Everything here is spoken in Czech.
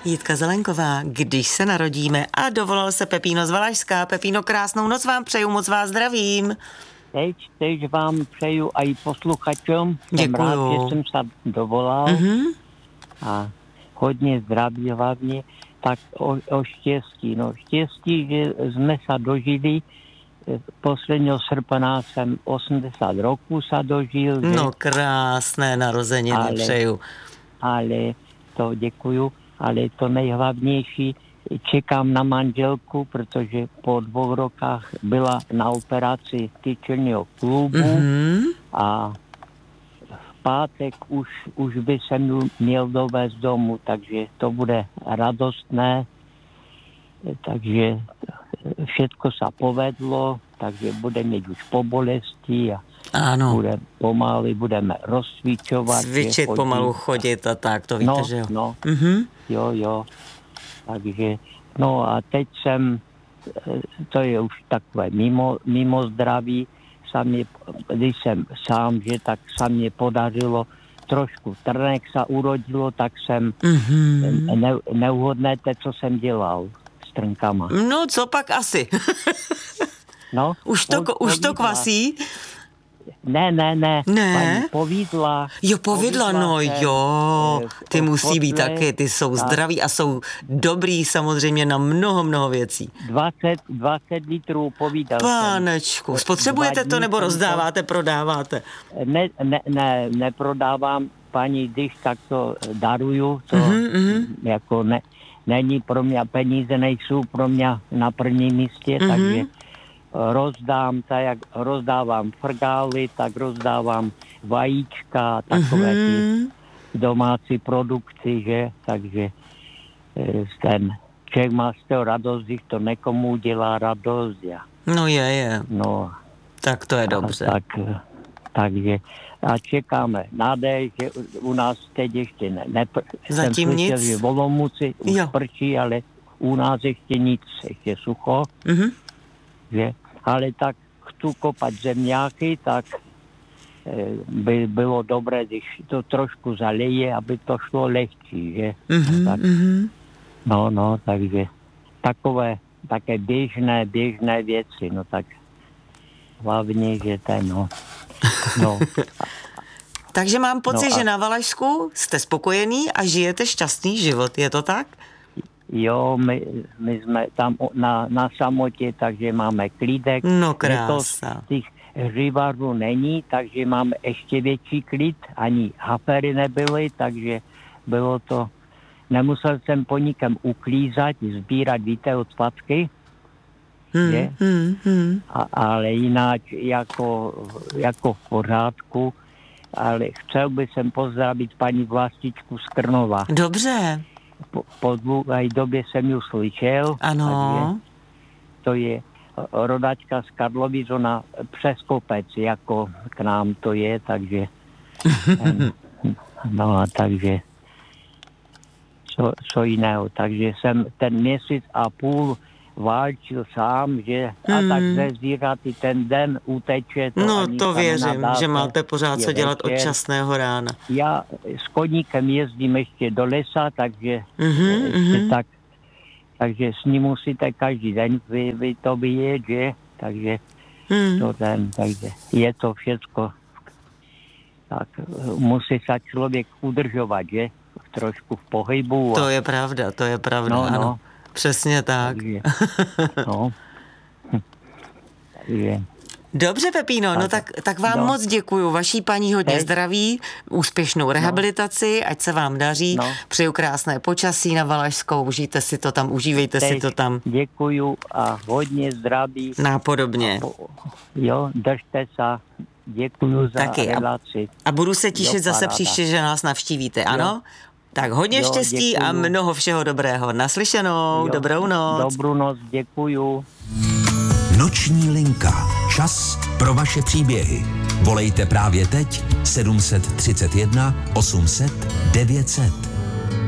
Jitka Zelenková, Když se narodíme, a dovolal se Pepíno z Valašska. Pepíno, krásnou noc vám přeju, moc vás zdravím. Teď vám přeju a i posluchačům. Děkuju. Jsem rád, že jsem se dovolal. A hodně zdraví hlavně. Tak o štěstí. No štěstí, že jsme se dožili. Posledního srpna jsem 80 roků se dožil. Že? No krásné narozeniny přeju. Ale to děkuju. Ale to nejhlavnější, čekám na manželku, protože po 2 rokách byla na operaci kyčelního kloubu a v pátek už by se měl dovést domů, takže to bude radostné, takže všetko se povedlo, takže bude mít už po bolesti a ano. Budeme rozcvičovat. Cvičit, pomalu chodit a tak, to víte, že jo? No, jo. Takže, no a teď to je už takové mimo zdraví, když jsem sám, že tak se mě podařilo, trošku trnek se urodilo, tak jsem neuhodnéte, co jsem dělal s trnkama. No, co pak asi? No, už to kvasí? Ne. Paní povídla. Jo, povídla, no jo. Ty musí být taky, ty jsou zdraví a jsou dobrý samozřejmě na mnoho věcí. 20 litrů povídal. Pánečku, spotřebujete to nebo rozdáváte, prodáváte? Ne, neprodávám, paní, když tak to daruju, to jako není pro mě, peníze nejsou pro mě na prvním místě, takže rozdám, tak jak rozdávám frgály, tak rozdávám vajíčka, takové ty domácí produkty, že, takže ten člověk má z toho radost, když to nekomu dělá radost. No je. No. Tak to je dobře. Takže a čekáme nádej, že u nás teď ještě zatím jsem nic? Slyšel, že v Olomouci už prší, ale u nás ještě nic, ještě sucho. Že? Ale tak chci kopat zemňáky, tak by bylo dobré, když to trošku zaleje, aby to šlo lehčí, že? Tak, no, takže také běžné věci, no tak hlavně, že no. Takže mám pocit, že na Valašsku jste spokojený a žijete šťastný život, je to tak? Jo, my jsme tam na samotě, takže máme klídek. No krása. Těch hřivarů není, takže máme ještě větší klid. Ani hafery nebyly, takže bylo to... Nemusel jsem po nikem uklízat, sbírat, víte, odpadky. Ale jinak jako v pořádku. Ale chtěl bych jsem pozdravit paní Vlastičku z Krnova. Dobře. Po dlouhé době jsem ji slyšel. Ano. To je rodačka z Karlovic, ona přes kopec, jako k nám to je, takže takže co jiného. Takže jsem ten měsíc a půl válčil sám, že a tak ze zvířaty ten den uteče. No to věřím, že máte pořád co dělat od časného rána. Já s koníkem jezdím ještě do lesa, takže takže s ním musíte každý den vy to vyjet, že? Takže takže je to všecko. Tak musí se člověk udržovat, že? Trošku v pohybu. To je pravda, ano. No. Přesně tak. Takže. Dobře, Pepíno, no tak vám moc děkuju. Vaší paní hodně zdraví, úspěšnou rehabilitaci, ať se vám daří. Přeju krásné počasí na Valašskou, užijte si to tam, užívejte si to tam. Děkuju a hodně zdraví. Nápodobně. Jo, držte se. Děkuju za relaci. A budu se těšit zase příště, že nás navštívíte, ano? Tak hodně štěstí děkuju. A mnoho všeho dobrého. Naslyšenou, dobrou noc. Dobrou noc, děkuju. Noční linka. Čas pro vaše příběhy. Volejte právě teď 731 800 900.